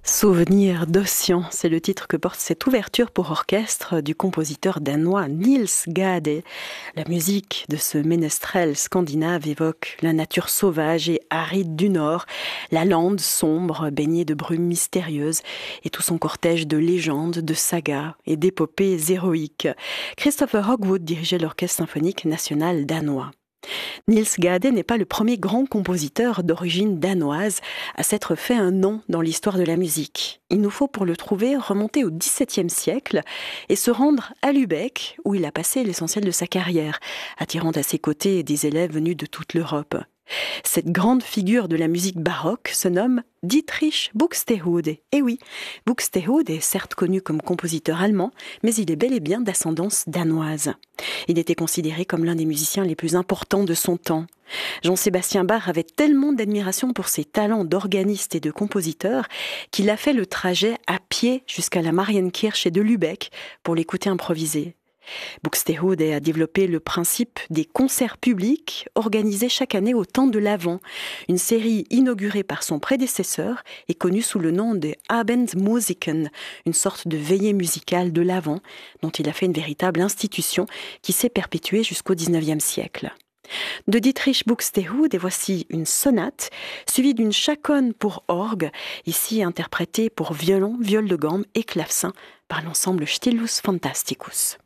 Souvenir d'Ossian, c'est le titre que porte cette ouverture pour orchestre du compositeur danois Niels Gade. La musique de ce ménestrel scandinave évoque la nature sauvage et aride du Nord, la lande sombre baignée de brumes mystérieuses et tout son cortège de légendes, de sagas et d'épopées héroïques. Christopher Hogwood dirigeait l'Orchestre symphonique national danois. Niels Gade n'est pas le premier grand compositeur d'origine danoise à s'être fait un nom dans l'histoire de la musique. Il nous faut pour le trouver remonter au XVIIe siècle et se rendre à Lübeck, où il a passé l'essentiel de sa carrière, attirant à ses côtés des élèves venus de toute l'Europe. Cette grande figure de la musique baroque se nomme Dietrich Buxtehude. Et oui, Buxtehude est certes connu comme compositeur allemand, mais il est bel et bien d'ascendance danoise. Il était considéré comme l'un des musiciens les plus importants de son temps. Jean-Sébastien Bach avait tellement d'admiration pour ses talents d'organiste et de compositeur qu'il a fait le trajet à pied jusqu'à la Marienkirche de Lübeck pour l'écouter improviser. Buxtehude a développé le principe des concerts publics organisés chaque année au temps de l'Avent, une série inaugurée par son prédécesseur et connue sous le nom de Abendmusiken, une sorte de veillée musicale de l'Avent dont il a fait une véritable institution qui s'est perpétuée jusqu'au XIXe siècle. De Dietrich Buxtehude, et voici une sonate, suivie d'une chaconne pour orgue, ici interprétée pour violon, viol de gambe et clavecin par l'ensemble Stylus Fantasticus.